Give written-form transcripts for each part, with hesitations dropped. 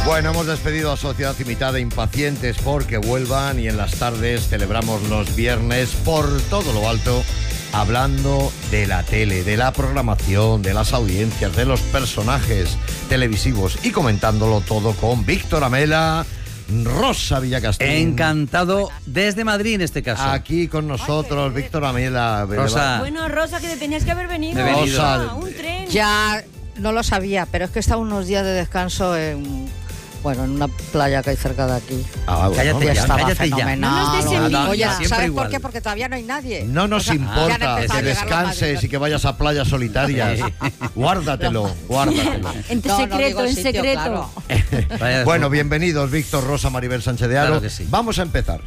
Bueno, hemos despedido a Sociedad Imitada, impacientes porque vuelvan, y en las tardes celebramos los viernes por todo lo alto, hablando de la tele, de la programación, de las audiencias, de los personajes televisivos y comentándolo todo con Víctor Amela, Rosa Villacastín. Encantado desde Madrid en este caso. Aquí con nosotros, Víctor Amela. Rosa. Bueno, Rosa, que tenías que haber venido. Rosa. Un tren. Ya no lo sabía, pero es que he estado unos días de descanso en una playa que hay cerca de aquí. Bueno. Cállate Ya ya, estaba cállate ya. fenomenal. No nos des envidia. Oye, Siempre ¿sabes igual. por qué? Porque todavía no hay nadie. No nos ya han importa empezado que a llegar los descanses madrileños. y que vayas a playas solitarias. Guárdatelo. En No, secreto, digo en sitio, secreto. claro. Vaya, Bueno, bienvenidos Víctor, Rosa, Maribel Sánchez de Aro. Claro que sí. Vamos a empezar.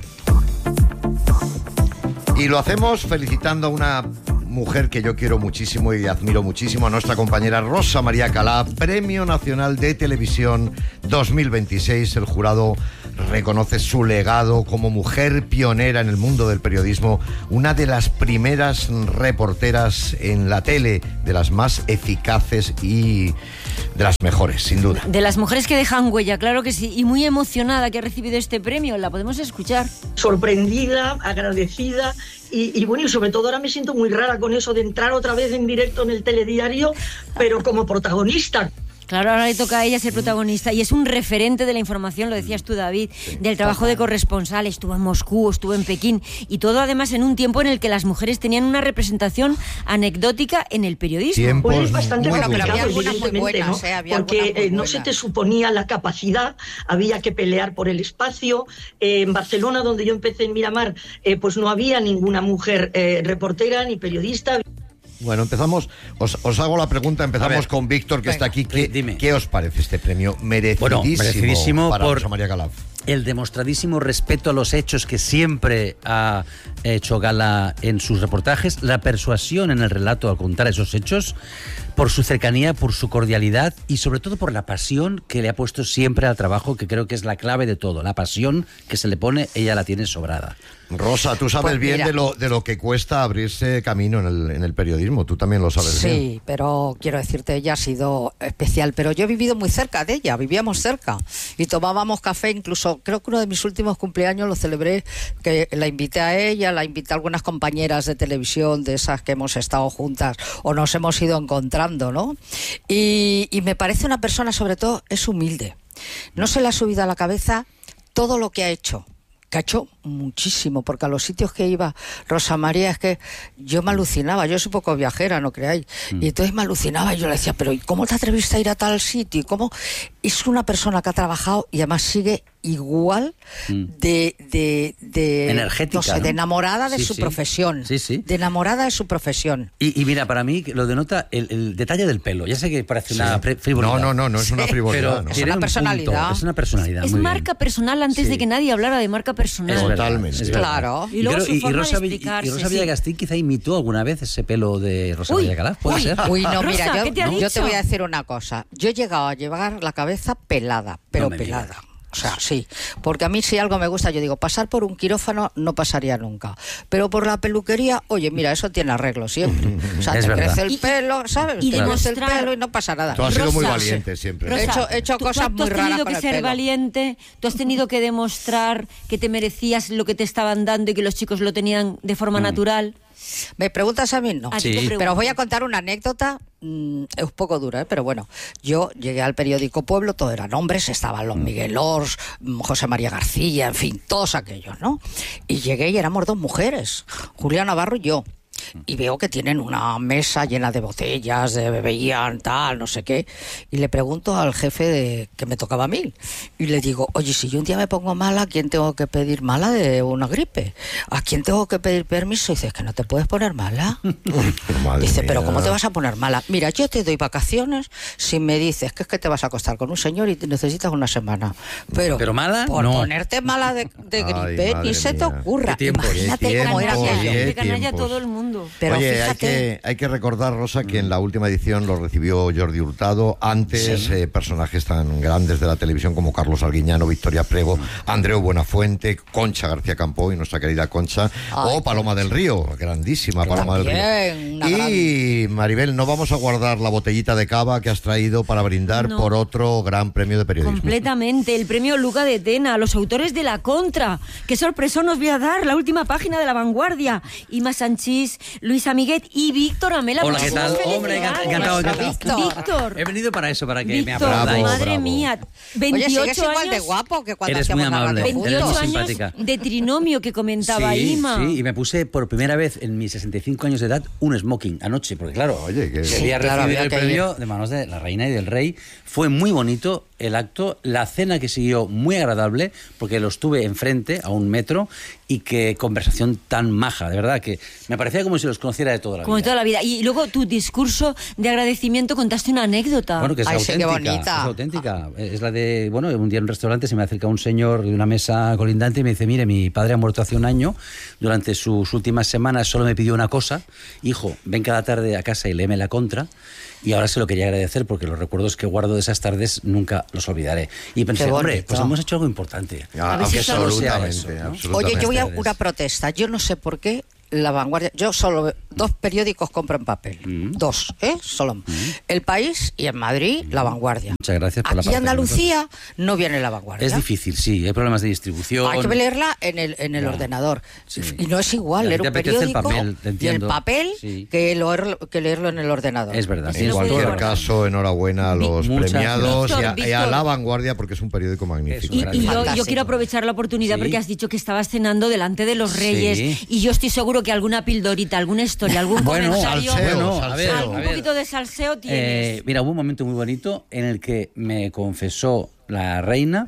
Y lo hacemos felicitando a una mujer que yo quiero muchísimo y admiro muchísimo, a nuestra compañera Rosa María Calá, Premio Nacional de Televisión 2026. El jurado reconoce su legado como mujer pionera en el mundo del periodismo, una de las primeras reporteras en la tele, de las más eficaces y de las mejores, sin duda. De las mujeres que dejan huella, claro que sí. Y muy emocionada que ha recibido este premio. La podemos escuchar. Sorprendida, agradecida y bueno, y sobre todo ahora me siento muy rara con eso de entrar otra vez en directo en el telediario, pero como protagonista. Claro, ahora le toca a ella ser protagonista y es un referente de la información, lo decías tú, David, del trabajo de corresponsal. Estuvo en Moscú, estuvo en Pekín y todo además en un tiempo en el que las mujeres tenían una representación anecdótica en el periodismo. Tiempos Pues bastante muy pero había complicado, algunas muy evidentemente, buenas, ¿no? había Porque algunas muy no se buenas. te suponía la capacidad, había que pelear por el espacio. En Barcelona, donde yo empecé en Miramar, pues no había ninguna mujer reportera ni periodista. Bueno, empezamos. Os hago la pregunta. Empezamos con Víctor, que está aquí. dime. ¿Qué os parece este premio? Merecidísimo por para Rosa María Calá. el demostradísimo respeto a los hechos que siempre ha hecho gala en sus reportajes, la persuasión en el relato al contar esos hechos, por su cercanía, por su cordialidad y sobre todo por la pasión que le ha puesto siempre al trabajo, que creo que es la clave de todo. La pasión que se le pone, ella la tiene sobrada. Rosa, tú sabes Pues bien mira, de lo que cuesta abrirse camino en el periodismo. Tú también lo sabes bien. Sí, pero quiero decirte, ella ha sido especial, pero yo he vivido muy cerca de ella, vivíamos cerca y tomábamos café, incluso creo que uno de mis últimos cumpleaños lo celebré, que la invité a ella, la invité a algunas compañeras de televisión, de esas que hemos estado juntas o nos hemos ido encontrando, ¿no? Y me parece una persona, sobre todo, es humilde. No se le ha subido a la cabeza todo lo que ha hecho muchísimo, porque a los sitios que iba Rosa María es que yo me alucinaba, yo soy poco viajera, no creáis, y entonces me alucinaba y yo le decía, pero ¿y cómo te atreviste a ir a tal sitio? ¿Y cómo? Es una persona que ha trabajado y además sigue igual de energética, no sé, ¿no? de enamorada de Sí, su sí. profesión, Sí, sí. de enamorada de su profesión. Y mira, para mí lo denota el detalle del pelo. Ya sé que parece una frivolidad. No es una frivolidad. Pero ¿no? Es tiene una un personalidad. punto, es una personalidad. Es muy bien. marca personal antes Sí. de que nadie hablara de marca personal. Es verdad, Totalmente. es verdad. Claro. Y luego su forma Rosa, de explicarse, y Rosa sí. Villacastín quizá imitó alguna vez ese pelo de Rosa Uy, Villacalá. ¿Puede uy. ser? Uy, no, mira, Rosa, ¿qué te ha yo te dicho? voy a decir una cosa. Yo he llegado a llevar la cabeza pelada, pero No me pelada. digas. O sea, sí, porque a mí si algo me gusta, yo digo, pasar por un quirófano no pasaría nunca. Pero por la peluquería, oye, mira, eso tiene arreglo siempre. O sea, Es te verdad. crece el pelo, ¿sabes? y te crece el demostrar- pelo y no pasa nada. Tú has sido muy Rosa, valiente siempre. Rosa, He hecho cosas tú muy has raras tenido con que el ser pelo. valiente, tú has tenido que demostrar que te merecías lo que te estaban dando y que los chicos lo tenían de forma natural. ¿Me preguntas a mí? No. A ti te Sí. pregunto. Pero os voy a contar una anécdota, es un poco dura, pero bueno, yo llegué al periódico Pueblo, todo eran hombres, estaban los Miguel Ors, José María García, en fin, todos aquellos, ¿no? Y llegué y éramos dos mujeres, Julia Navarro y yo. Y veo que tienen una mesa llena de botellas, de bebían, tal, no sé qué. Y le pregunto al jefe que me tocaba a mí. Y le digo, oye, si yo un día me pongo mala, ¿a quién tengo que pedir mala de una gripe? ¿A quién tengo que pedir permiso? Y dice, es que no te puedes poner mala. Madre Dice, pero mía. ¿cómo te vas a poner mala? Mira, yo te doy vacaciones si me dices que es que te vas a acostar con un señor y te necesitas una semana. ¿Pero mala? Por No. ponerte mala de Ay, gripe, madre ni se te mía. ocurra. Qué tiempos, Imagínate qué cómo era tiempos, aquello. qué De canalla tiempos. todo el mundo. mundo. Pero Oye, fíjate, hay que recordar, Rosa, que en la última edición lo recibió Jordi Hurtado. Antes, personajes tan grandes de la televisión como Carlos Arguiñano, Victoria Prego, Andreu Buenafuente, Concha García Campoy, nuestra querida Concha, o Paloma del Río, grandísima Paloma del Río. Y Maribel, no vamos a guardar la botellita de cava que has traído para brindar por otro gran premio de periodismo. Completamente, el premio Luca de Tena, los autores de La Contra. ¡Qué sorpresa nos voy a dar! La última página de La Vanguardia. Ima Sanchís, Luis Amiguet y Víctor Amela. Hola, ¿qué tal? Hombre, encantado. Víctor. He venido para eso, para que me Víctor, aplaudáis. madre mía. 28 oye, sigues igual de años. guapo que cuando Eres muy hacíamos amable. Radio juntos. Eres 28 muy años simpática. de trinomio que comentaba Sí, Ima. sí, y me puse por primera vez en mis 65 años de edad un smoking anoche, porque claro, Oye, que- quería claro, recibir había el que premio de manos de la reina y del rey. Fue muy bonito el acto, la cena que siguió muy agradable, porque los tuve enfrente a 1 metro, y qué conversación tan maja, de verdad, que me parecía como si los conociera de toda la Como de vida. toda la vida. Y luego tu discurso de agradecimiento contaste una anécdota. Bueno, que es Ay, sí, qué auténtica, bonita. es auténtica. Es la de, bueno, un día en un restaurante se me acerca un señor de una mesa colindante y me dice, mire, mi padre ha muerto hace 1 año, durante sus últimas semanas solo me pidió una cosa, hijo, ven cada tarde a casa y léeme La Contra, y ahora se lo quería agradecer porque los recuerdos que guardo de esas tardes nunca los olvidaré. Y pensé, Qué hombre, bonito. pues hemos hecho algo importante. Ah, A ver si solo sea absolutamente, eso, ¿no? absolutamente. Oye, yo voy a Ustedes. una protesta. Yo no sé por qué La Vanguardia. Yo solo 2 periódicos compro en papel. 2, Solo. El País y en Madrid La Vanguardia. Muchas gracias por la Aquí en parte que Andalucía no viene La Vanguardia. Es difícil, sí, hay problemas de distribución. Hay que leerla en el Ya, ordenador. sí. Y no es igual A ti leer te un apetece el periódico papel, te y el entiendo. papel Sí. que leerlo en el ordenador. Es verdad. Sí, En tienes no puede cualquier toda la razón. caso, enhorabuena a los Muchas premiados gracias. y a Víctor. La Vanguardia, porque es un periódico magnífico. Eso, Y gracias. yo Fantástico. quiero aprovechar la oportunidad Sí. porque has dicho que estabas cenando delante de los reyes, Sí. y yo estoy seguro que alguna pildorita, alguna historia, algún Bueno, comentario, salseo, a ver, salseo. un a ver. poquito de salseo tienes. Mira, hubo un momento muy bonito en el que me confesó la reina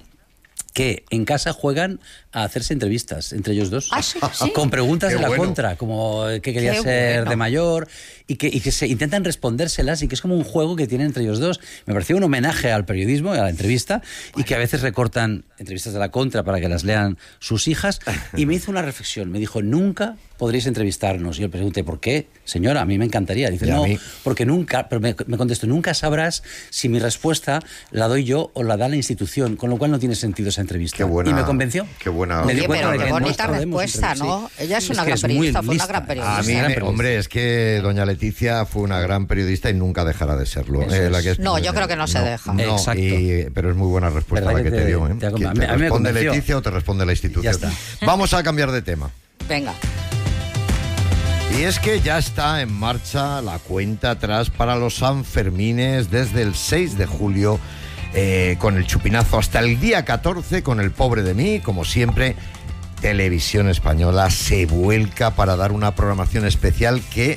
que en casa juegan a hacerse entrevistas entre ellos dos. Ah, sí, sí. Con preguntas Qué de la bueno. contra, como que quería Qué ser bueno. de mayor, y que se intentan respondérselas, y que es como un juego que tienen entre ellos dos. Me pareció un homenaje al periodismo y a la entrevista, y que a veces recortan entrevistas de la contra para que las lean sus hijas. Y me hizo una reflexión, me dijo, nunca podréis entrevistarnos. Y yo le pregunté, ¿por qué? Señora, a mí me encantaría. Dice, Y a no, mí. porque nunca, pero me contestó, nunca sabrás si mi respuesta la doy yo o la da la institución, con lo cual no tiene sentido esa entrevista. Qué buena- Y me convenció. qué buena- Me di Oye, cuenta pero de qué que no bonita podemos respuesta, entrevistar. ¿no? Ella es Sí, una que gran es muy periodista, fue una lista. gran periodista. A mí, Gran periodista. hombre, es que doña Leticia fue una gran periodista y nunca dejará de serlo. Eso es. La que es- No, yo creo que no se deja. No, Exacto. pero es muy buena respuesta ¿Verdad la que que te te- dio. ¿Eh? te ha Que conven- a mí me responde convenció. Leticia o te responde la institución. Ya está. Vamos a cambiar de tema. Venga. Y es que ya está en marcha la cuenta atrás para los Sanfermines desde el 6 de julio con el chupinazo hasta el día 14 con El Pobre de mí. Como siempre, Televisión Española se vuelca para dar una programación especial que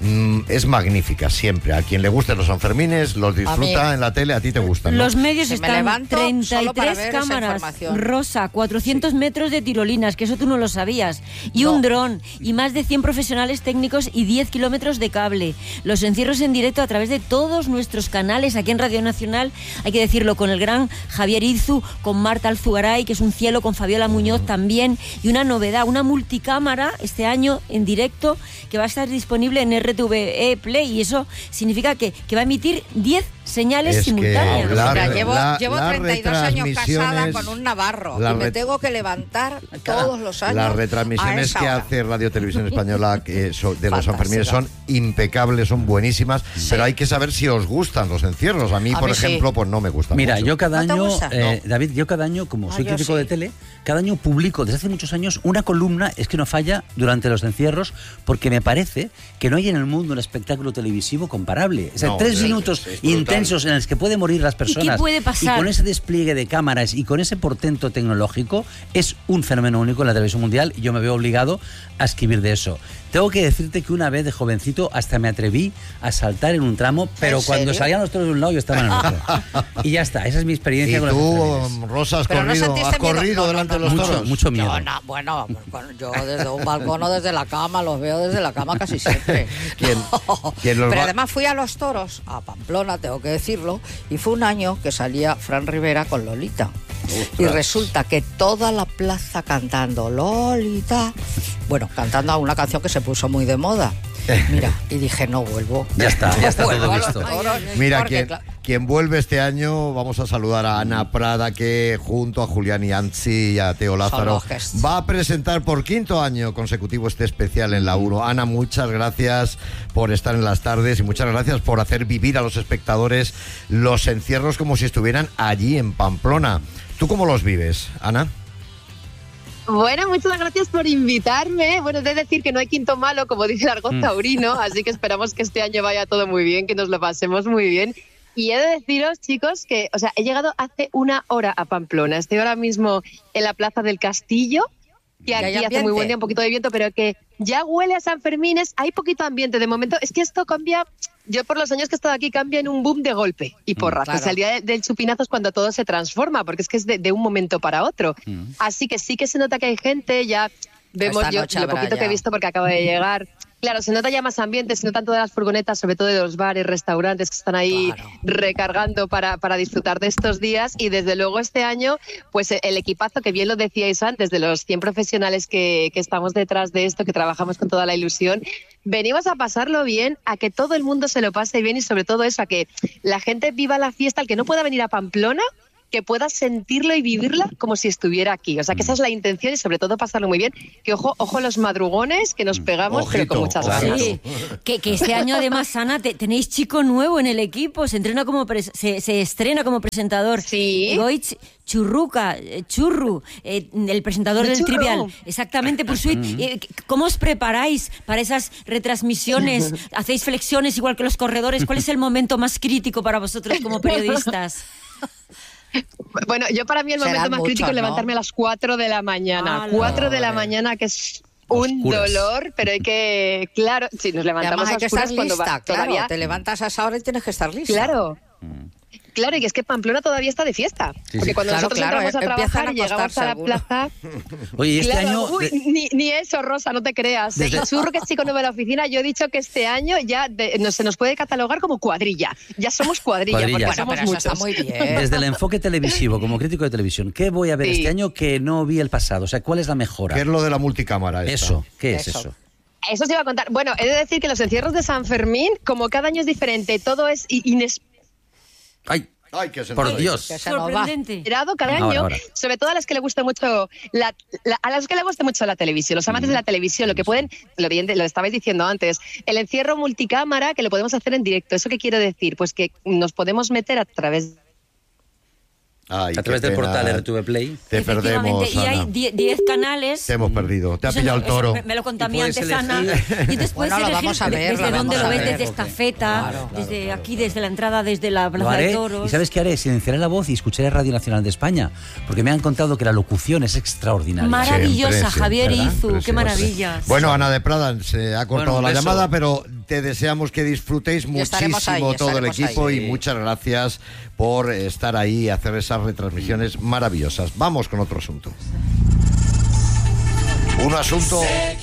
es magnífica siempre. A quien le gusten los Sanfermines los disfruta mí. en la tele, a ti te gustan, ¿no? Los medios Se me están levanto solo para 33 ver esa cámaras, información. Rosa, 400 metros de tirolinas, que eso tú no lo sabías, y No. un dron, y más de 100 profesionales técnicos y 10 kilómetros de cable. Los encierros en directo a través de todos nuestros canales aquí en Radio Nacional, hay que decirlo, con el gran Javier Izu, con Marta Alzugaray, que es un cielo, con Fabiola Muñoz también, y una novedad, una multicámara este año en directo que va a estar disponible en RTVE Play, y eso significa que va a emitir 10 señales Es que simultáneas. la- Mira, llevo las 32 años casada retransmisiones- con un navarro la y me re- tengo que levantar todos los años. Las a retransmisiones esa que hora. hace Radio Televisión Española de los Fantástica. Sanfermines son impecables, son buenísimas, pero hay que saber si os gustan los encierros. A mí, A por mí sí. ejemplo, pues no me gustan Mira, mucho. yo cada ¿No te año, gusta? David, yo cada año, como soy yo crítico sí. de tele, cada año publico desde hace muchos años una columna, es que no falla, durante los encierros, porque me parece que no hay en el mundo un espectáculo televisivo comparable. O sea, No, 3 es minutos brutal. intensos en los que pueden morir las personas. puede pasar? Y con ese despliegue de cámaras y con ese portento tecnológico, es un fenómeno único en la televisión mundial, y yo me veo obligado a escribir de eso. Tengo que decirte que una vez de jovencito hasta me atreví a saltar en un tramo, pero ¿En cuando serio? salían los toros de un lado yo estaba en el otro. Y ya está, esa es mi ¿Y experiencia con los tú, Sanfermines. Rosa, has Pero no corrido, sentiste has miedo. corrido No, delante de los Mucho, toros? mucho miedo. Yo, bueno, yo desde un balcón o desde la cama, los veo desde la cama casi siempre. ¿Quién- No. quién los Pero va- además fui a los toros, a Pamplona, tengo que decirlo, y fue un año que salía Fran Rivera con Lolita. Y resulta que toda la plaza cantando Lolita, bueno, cantando a una canción que se puso muy de moda. Mira, y dije, no vuelvo. Ya está Vuelvo todo a los visto. toros, Mira, porque, quien vuelve este año, vamos a saludar a Ana Prada, que junto a Julián Ianzi y a Teo Lázaro los gestos. va a presentar por 5º año consecutivo este especial en la 1. Ana, muchas gracias por estar en las tardes y muchas gracias por hacer vivir a los espectadores los encierros como si estuvieran allí en Pamplona. ¿Tú cómo los vives, Ana? Bueno, muchas gracias por invitarme. Bueno, he de decir que no hay quinto malo, como dice el argot taurino, así que esperamos que este año vaya todo muy bien, que nos lo pasemos muy bien. Y he de deciros, chicos, que he llegado hace 1 hora a Pamplona. Estoy ahora mismo en la Plaza del Castillo, que aquí hace muy buen día, un poquito de viento, pero que ya huele a San Fermines, hay poquito ambiente. De momento, es que esto cambia, yo por los años que he estado aquí, cambia en un boom de golpe y porrazo. Claro. O sea, el día del chupinazo es cuando todo se transforma, porque es que es de un momento para otro. Así que sí que se nota que hay gente, ya vemos Esta yo noche lo habrá poquito ya. que he visto porque acabo de llegar. Claro, se nota ya más ambiente, se notan todas las furgonetas, sobre todo de los bares, restaurantes que están ahí recargando para disfrutar de estos días. Y desde luego este año, pues el equipazo, que bien lo decíais antes, de los 100 profesionales que estamos detrás de esto, que trabajamos con toda la ilusión, venimos a pasarlo bien, a que todo el mundo se lo pase bien y sobre todo eso, a que la gente viva la fiesta, el que no pueda venir a Pamplona, que pueda sentirlo y vivirla como si estuviera aquí. O sea, que esa es la intención y sobre todo pasarlo muy bien. Que ojo los madrugones que nos pegamos, pero con muchas ganas. Sí, que este año además, Ana, tenéis chico nuevo en el equipo, se estrena como presentador. Sí. Goitz Churruca, Churru, el presentador del Churru. Trivial. Exactamente, Pursuit. ¿Cómo os preparáis para esas retransmisiones? ¿Hacéis flexiones igual que los corredores? ¿Cuál es el momento más crítico para vosotros como periodistas? Bueno, yo para mí el Serán momento más crítico muchos, es levantarme a las 4 de la mañana. 4 de la mañana, que es un Oscuras. dolor, pero hay que... Claro, si nos Y levantamos además hay a que estar oscuras cuando lista, va claro. todavía... Te levantas a esa hora y tienes que estar lista. Claro. Claro, y que es que Pamplona todavía está de fiesta. Sí, Porque sí. cuando Claro, nosotros claro, entramos a empiezan trabajar a y llegamos acostarse a la algunos. plaza... Oye, y este Claro, año... ni eso, Rosa, no te creas. Desde- El Churro, que es chico nuevo de la oficina, yo he dicho que este año ya se nos puede catalogar como cuadrilla. Ya somos cuadrilla, Cuadrilla. porque Bueno, somos pero eso muchos. está muy bien. Desde el enfoque televisivo, como crítico de televisión, ¿qué voy a ver Sí. este año que no vi el pasado? O sea, ¿cuál es la mejora? ¿Qué es lo de la multicámara esta? Eso, ¿qué es Eso. eso? Eso se iba a contar. Bueno, he de decir que los encierros de San Fermín, como cada año es diferente, todo es ¡Ay! Ay, que se Por nos Dios. Que se nos va. Sorprendente. inesperado cada Ahora, año, ahora. sobre todo a las que le gusta mucho a las que le gusta mucho la televisión, los amantes de la televisión, lo que pueden, lo estabais diciendo antes, el encierro multicámara que lo podemos hacer en directo. ¿Eso qué quiere decir? Pues que nos podemos meter a través Ay, A través qué del pena. portal RTV Play. Te Efectivamente, perdemos, y hay Ana. 10 canales. Te hemos perdido. Te ha Eso pillado no, el toro. eso me lo contó a mí Y puedes antes, Ana. elegir. Y entonces puedes Bueno, lo elegir vamos a ver, desde lo dónde vamos lo a ves, ver. desde Estafeta, Claro, desde aquí, desde la entrada, desde la Lo Plaza haré, de Toros. y ¿sabes qué haré? Silenciaré la voz y escucharé Radio Nacional de España, porque me han contado que la locución es extraordinaria. Maravillosa, Siempre, Javier ¿verdad? Izu, qué Preciosa. maravillas. Bueno, Ana de Prada, se ha cortado Bueno, la un beso. llamada, pero te deseamos que disfrutéis Y estaremos ahí, muchísimo todo el estaremos equipo ahí. y muchas gracias por estar ahí y hacer esas retransmisiones maravillosas. Vamos con otro asunto. Un asunto...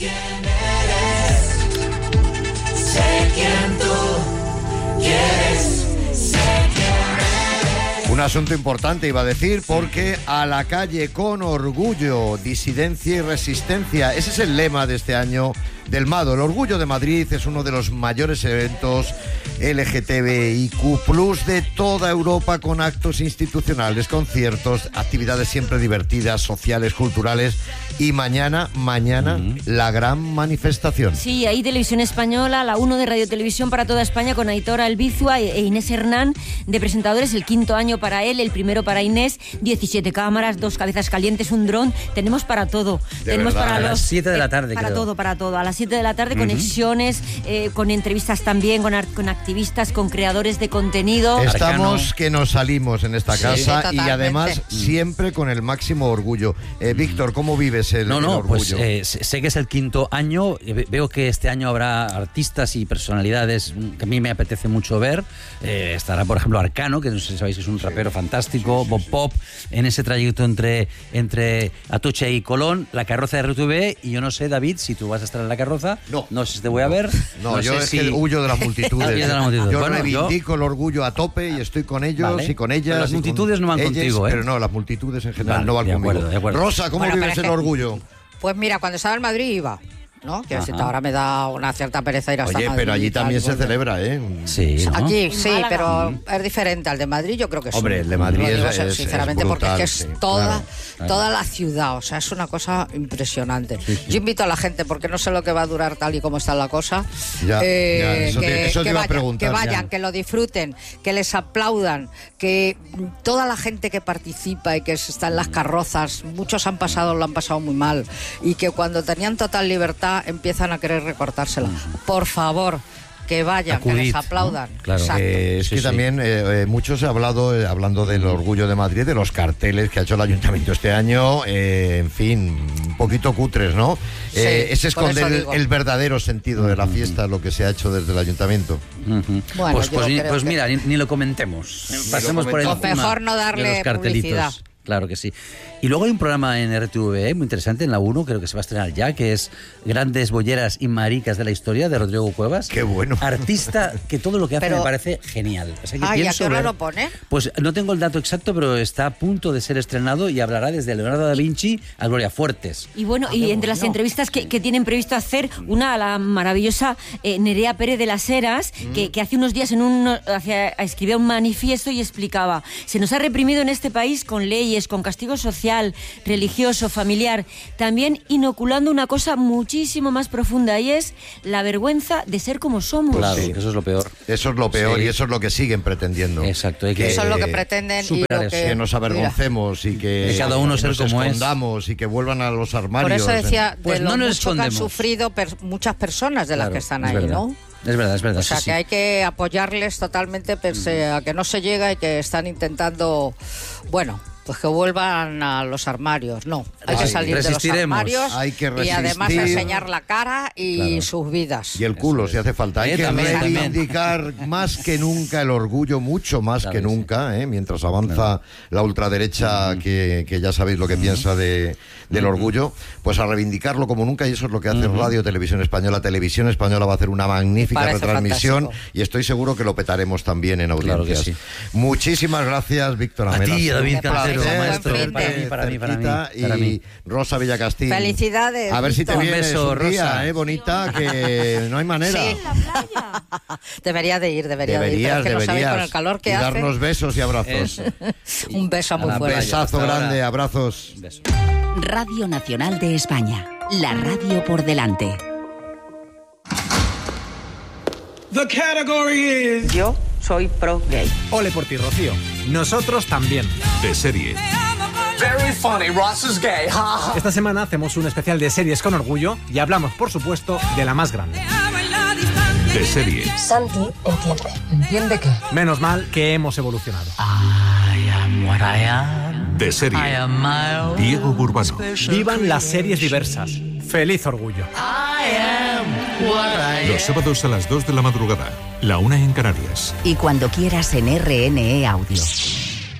Un asunto importante, iba a decir, porque a la calle con orgullo, disidencia y resistencia. Ese es el lema de este año del MADO. El Orgullo de Madrid es uno de los mayores eventos LGTBIQ+ de toda Europa, con actos institucionales, conciertos, actividades siempre divertidas, sociales, culturales. Y mañana, la gran manifestación. Sí, ahí Televisión Española, la 1 de Radio Televisión para toda España, con Aitor Albizua e Inés Hernán de presentadores. El 5º año para él, el primero para Inés. 17 cámaras, 2 cabezas calientes, un dron. Tenemos para todo. Tenemos verdad. para A las 7 de la tarde, Para creo. todo, para todo. A las 7 de la tarde, conexiones, con entrevistas también, con activistas, con creadores de contenido. Estamos Arcano. que nos salimos en esta Sí, casa y totalmente. además siempre con el máximo orgullo. Víctor, ¿cómo vives el No, orgullo? pues sé que es el 5º año. Veo que este año habrá artistas y personalidades que a mí me apetece mucho ver. Estará, por ejemplo, Arcano, que no sé si sabéis que es un rapero fantástico, Bob Pop, en ese trayecto entre Atocha y Colón, la carroza de RTV. Y yo no sé, David, si tú vas a estar en la carroza. No. sé si te voy a ver. No, yo sé es que huyo de las multitudes. Huyes de las multitudes. Yo Bueno, reivindico el orgullo a tope y estoy con ellos Vale. y con ellas. Pero las y con multitudes no van ellas, contigo, ¿eh? Pero no, las multitudes en general Vale, no van de conmigo. acuerdo, de acuerdo. Rosa, ¿cómo Bueno, pero vives es el que- orgullo? Pues mira, cuando estaba en Madrid iba. ¿no? Que ahora me da una cierta pereza ir hasta Oye, Madrid. pero allí también se celebra, ¿eh? Sí, ¿no? Aquí sí, Málaga. pero es diferente al de Madrid, yo creo que sí. Hombre, el de Madrid Lo digo es sinceramente, brutal, porque es sí, que es claro. toda la ciudad, o sea, es una cosa impresionante. Yo invito a la gente, porque no sé lo que va a durar tal y como está la cosa, Ya, eso te iba a preguntar, que vayan, ya. que lo disfruten, que les aplaudan, que toda la gente que participa y que está en las carrozas, muchos lo han pasado muy mal, y que cuando tenían total libertad empiezan a querer recortársela. Por favor, que vayan, que les Acudid, aplaudan. ¿no? Claro. Exacto. Es Sí, que sí. también muchos hablando del orgullo de Madrid, de los carteles que ha hecho el ayuntamiento este año, en fin, un poquito cutres, ¿no? Sí, es por esconder eso digo. el verdadero sentido de la fiesta, lo que se ha hecho desde el ayuntamiento. Ujú. Bueno, pues yo creo pues que- mira, ni lo comentemos. Pasemos por comentamos. encima Mejor no darle de los cartelitos. publicidad. Claro que sí. Y luego hay un programa en RTV muy interesante, en la 1, creo que se va a estrenar ya, que es Grandes Bolleras y Maricas de la Historia, de Rodrigo Cuevas. Qué bueno. Artista que todo lo que hace Pero- me parece genial. O sea, que ¿y a pienso qué hora ver- lo pone? Pues no tengo el dato exacto, pero está a punto de ser estrenado y hablará desde Leonardo da Vinci a Gloria Fuertes. Y bueno, y entre las entrevistas que tienen previsto hacer, una a la maravillosa Nerea Pérez de las Heras, que hace unos días escribía un manifiesto y explicaba: se nos ha reprimido en este país con leyes, con castigo social, religioso, familiar, también inoculando una cosa muchísimo más profunda, y es la vergüenza de ser como somos. Claro, sí. que eso es lo peor. Eso es lo peor Sí. y eso es lo que siguen pretendiendo. Exacto, hay que- Eso es lo que pretenden y superar lo eso. Que nos avergoncemos y que De cada uno ser nos como es. escondamos y que vuelvan a los Por armarios. eso decía Pues de no lo nos mucho que han escondemos. sufrido muchas personas de las Claro, que están es ahí, verdad. ¿no? Es verdad, es verdad. O sea, sí, que sí. hay que apoyarles totalmente pese a que no se llega y que están intentando, bueno, pues que vuelvan a los armarios. No, hay que salir de los resistiremos. armarios Hay que y además resistir. enseñar la cara y Claro. sus vidas. Y el culo, si hace falta. Hay que También. reivindicar más que nunca el orgullo, mucho más Claro que que sí. nunca, mientras avanza la ultraderecha, que ya sabéis lo que piensa del orgullo, pues a reivindicarlo como nunca, y eso es lo que hace Radio Televisión Española. Televisión Española va a hacer una magnífica Parece retransmisión fantástico. y estoy seguro que lo petaremos también en Claro que audiencias. sí. Muchísimas gracias, Víctor A Amela. ti, David Un Cantero, placer maestro. tenerte Para mí, cerquita. para mí. Y Rosa Villacastín. Felicidades, A ver si te Víctor. vienes Un beso, un día, Rosa. bonita, que no hay manera. Sí. Debería de ir, pero Deberías, es que no sabéis deberías. con el calor que y hace. darnos besos y abrazos. Eso. Un beso A muy la fuerte. playa. Besazo Hasta ahora. grande, abrazos. Un beso. Radio Nacional de España. La radio por delante. The category is... Yo soy pro gay. Ole por ti, Rocío. Nosotros también. De serie. Very funny, Ross is gay. Esta semana hacemos un especial de series con orgullo y hablamos, por supuesto, de la más grande. De serie. Santi entiende. ¿Entiende qué? Menos mal que hemos evolucionado. De serie. Diego Burbano. Vivan las series diversas. Feliz orgullo. Los sábados a las 2 de la madrugada. La 1 en Canarias. Y cuando quieras en RNE Audio.